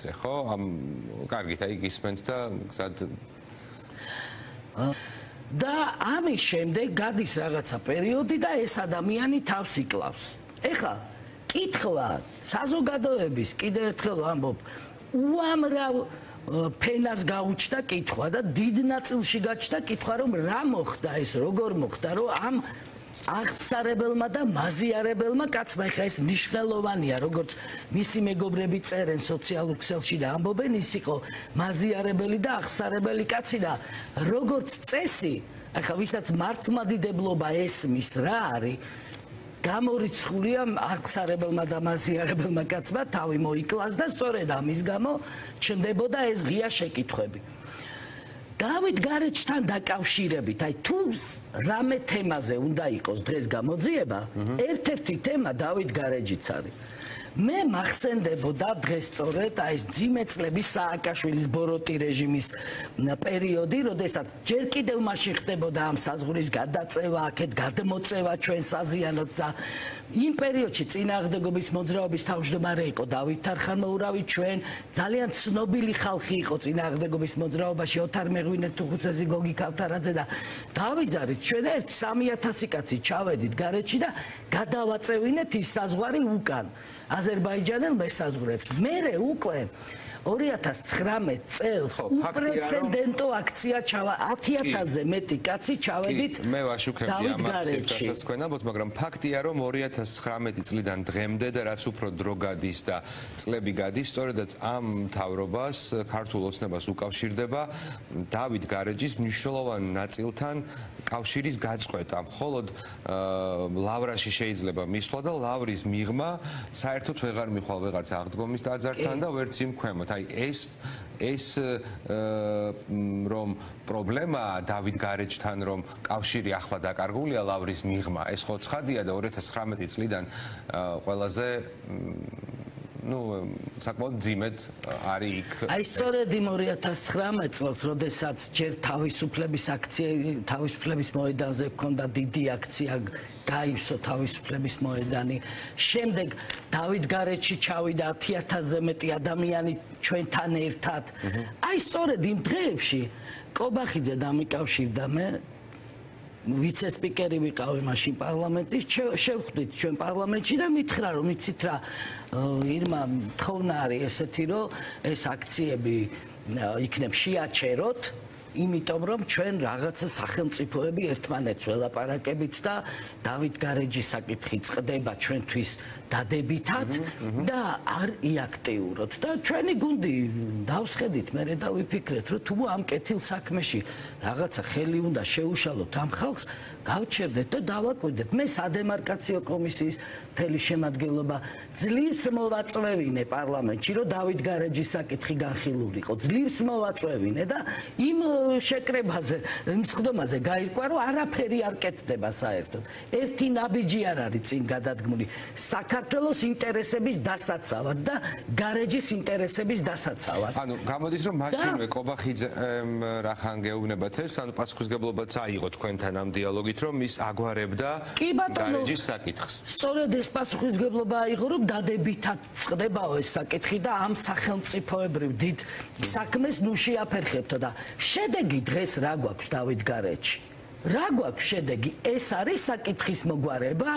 მიღწე, ხო? კარგით, აი გისმენთ და გზად და ამის შემდეგ გადის რაღაცა პერიოდი და ეს ადამიანი თავს იკლავს. ეხლა კითხვა საზოგადოების კიდევ ერთხელ ვამბობ, უამრავ ფენას გაუჩნდა კითხვა და დიდ ნაწილში გაჩნდა კითხვა, რომ რა მოხდა ეს, როგორ მოხდა, რომ ამ აღსარებელმა და მაზიარებელმა კაცმა, ეხლა ეს მნიშვნელოვანია, როგორც მისი მეგობრები წერენ სოციალურ ქსელში და ამბობენ, ის იყო მაზიარებელი და აღსარებელი კაცი და როგორც წესი, ეხლა ვისაც მართლმადიდებლობა ესმის რა არის, გამორიცხულია აღსარებელმა და მაზიარებელმა კაცმა თავი მოიკლას და სწორედ ამის გამო ჩნდებოდა ეს ღია შეკითხვები. დავით გარეჯთან დაკავშირებით, აი თუ რამე თემაზე უნდა იყოს დღეს გამოძიება, ერთ-ერთი თემა დავით გარეჯიც არის. მე მახსენდებოდა დღეს სწორედ აი ეს ძიმე წლების სააკაშვილის ბოროტი რეჟიმის პერიოდი, როდესაც ჯერ კიდევ მაშინ ხდებოდა ამ საზღვრის გადაწევა, აქეთ გადმოწევა ჩვენ საზიანოდ და იმ პერიოდში წინააღმდეგობის მოძრაობის თავმჯდომარე იყო დავით თარხანმოურავი, ჩვენ ძალიან ცნობილი ხალხი იყო წინააღმდეგობის მოძრაობაში, ოთარ მეღვინე, თუხუცესი, გოგი ქავთარაძე და დავით ზარით, ჩვენ ერთ 3000 კაცი ჩავედით გარეჯში და გადავაწევინეთ ის საზღვარი უკან აზერბაიჯანელ მესაზღვრებს. მერე უკვე 2019 წელს უპრეცედენტო აქცია ჩავა 10000-ზე მეტი კაცი ჩავედით. მე ვაშუქებდი ამ აქციებსაც თქვენ ალბათ, მაგრამ ფაქტია, რომ 2019 წლიდან დღემდე და რაც უფრო დრო გადის და წლები გადის, სწორედაც ამ მთავრობას, ქართულ ოცნებას უკავშირდება დავით გარეჯის მნიშვნელოვან ნაწილთან კავშირის გაწყვეტა. მხოლოდ ლავრაში შეიძლება მისვლა და ლავრის მიღმა საერთოდ ვეღარ მიხვალ ვეღარც აღდგომის ტაძართან და ვერც იმ ქვემოთ. აი ეს რომ პრობლემაა დავით გარეჯთან, რომ კავშირი ახლა დაკარგულია ლავრის მიღმა, ეს ხო ცხადია და 2019 წლიდან ყველაზე საკმაოდ ძიმედ არის იქ. აი სწორედ იმ 2019 წელს, როდესაც ჯერ თავისუფლების მოედანზე ჰქონდა დიდი აქცია გაივსო თავისუფლების მოედანი. შემდეგ დავით გარეჯში ჩავიდა 10000-ზე მეტი ადამიანი ჩვენთან ერთად. აი სწორედ იმ დღეებში კობახიძე დამიკავშირდა მე ვიცე-სპიკერი ვიყავი მაშინ პარლამენტის, შევხვდით ჩვენ პარლამენტში და მითხრა, რომ იცით რა, ირმა თხოვნა არის ესეთი, რომ ეს აქციები იქნებ შეაჩეროთ, იმიტომ რომ ჩვენ რაღაცა სახელმწიფოები ერთმანეთს ველაპარაკებით და დავით გარეჯის საკითხი წყდება ჩვენთვის დადებითად და არ იაქტიუროთ და ჩვენი გუნდი დავსხედით მე და ვიფიქრეთ, რომ თუ ამ კეთილ საქმეში რაღაცა ხელი უნდა შეუშალოთ ამ ხალხს, გავჩერდეთ და დავაკვირდეთ. მე სადემარკაციო კომისიის მთელი შემადგენლობა ძლივს მოვაწვევინე პარლამენტში, რომ დავით გარეჯის საკითხი განხილულიყო. ძლივს მოვაწვევინე და იმ შეკრებაზე, იმ სხდომაზე გაირკვა, რომ არაფერი არ კეთდება საერთოდ. ერთი ნაბიჯი არ არის წინ გადადგმული საქართველოს ინტერესების დასაცავად და გარეჯის ინტერესების დასაცავად. ანუ გამოდის, რომ მაშინვე კობახიძემ რახან გეუბნებათ ეს, ანუ პასუხისგებლობაც აიღო თქვენთან ამ დიალოგით, რომ ის აგვარებდა გარეჯის საკითხს. სწორედ ეს პასუხისგებლობა აიღო, რომ დადებითად წყდებაო ეს საკითხი და ამ სახელმწიფოებრივ დიდ საქმეს ნუ შეაფერხებთო და შედეგი დღეს რა გვაქვს დავით გარეჯში? რა გვაქვს შედეგი? ეს არის საკითხის მოგვარება?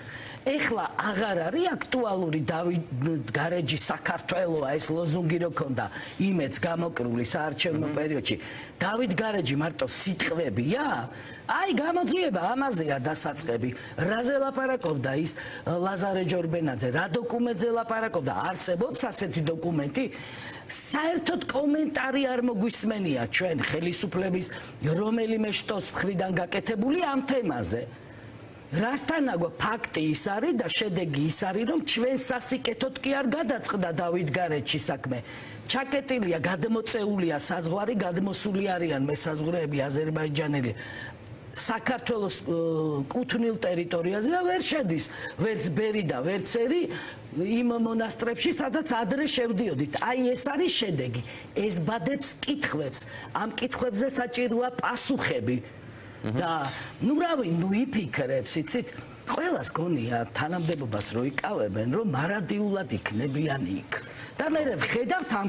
ეხლა აღარ არის აქტუალური დავით გარეჯის საქართველოა ეს ლოზუნგი რო ქონდა იმედს გამოკრული საარჩევნო პერიოდში. დავით გარეჯი მარტო სიტყვებია? აი გამოძიება ამაზეა დასაწყები. რაზე ლაპარაკობდა ის ლაზარე ჯორბენაძე? რა დოკუმენტზე ლაპარაკობდა? არსებობს ასეთი დოკუმენტი? საერთოდ კომენტარი არ მოგვისმენია ჩვენ ხელისუფლების რომელიმე შტოს მხრიდან გაკეთებული ამ თემაზე. რასთანაგო ფაქტი ის არის და შედეგი ის არის, რომ ჩვენ სასიკეთოდ კი არ გადაწყდა დავით გარეჯში საქმე. ჩაკეტილია, გადმოწეულია საზღვარი, გადმოსული არიან მესაზღვრეები აზერბაიჯანელი საქართველოს კუთვნილ ტერიტორიაზე და ვერ შედის ვერც ბერი და ვერც ერი იმ მონასტრებში, სადაც ადრე შევდიოდით. აი ეს არის შედეგი. ეს ბადებს კითხვებს, ამ კითხვებზე საჭიროა პასუხები. და ნუ რავი, ნუ იფიქრებს, იცით, ყველას გონია თანამდებობას რო იკავებენ, რომ მარადიულად იქნებიან იქ. და მე ვხედავთ ამ